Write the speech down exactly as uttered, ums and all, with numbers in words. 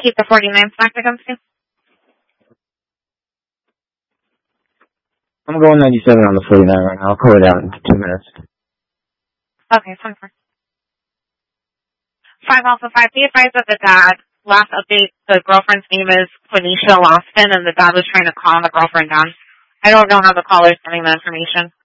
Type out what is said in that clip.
keep the forty-nine stacked against you? I'm going ninety-seven on the forty-nine right now. I'll call it out in two minutes. Okay, ten four. Five Alpha Five. Be advised that the dad, last update, the girlfriend's name is Quenisha Lofton, and the dad was trying to calm the girlfriend down. I don't know how the caller's getting the information.